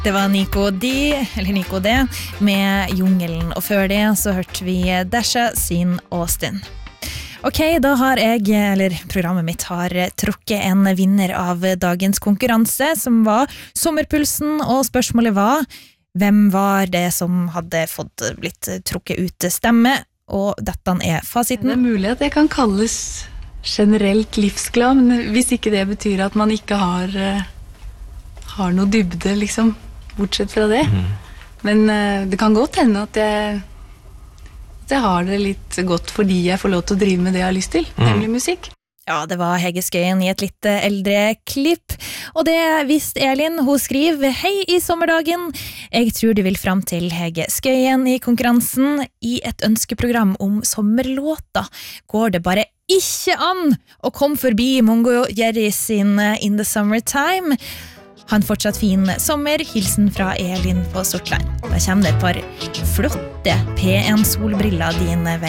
Det var Nico D med Jungelen, og før det så hørte vi Dasha sin Austin. Ok, da har programmet mitt har trukket en vinner av dagens konkurranse, som var Sommerpulsen, og spørsmålet var, hvem var det som hadde fått blitt trukket ut stemme? Og dette er fasiten. Det mulig at jeg kan kalles generelt livsglad, men hvis ikke det betyr at man ikke har noe dybde, liksom, bortsett fra det. Men det kan godt hende at jeg har det litt godt fordi jeg får lov til å drive med det jeg har lyst til, nemlig musikk. Ja, det var Hege Skøyen i et litt eldre klipp. Og det visste Elin, hun skriver: Hei i sommerdagen! Jeg tror du vil frem til Hege Skøyen i konkurransen. I et ønskeprogram om sommerlåter går det bare ikke an å komme forbi Mongo Jerry sin In the Summertime. Ha en fortsatt fin sommer. Hilsen fra Elin på Sortland. Da kommer det et par flotte P1-solbriller din vei.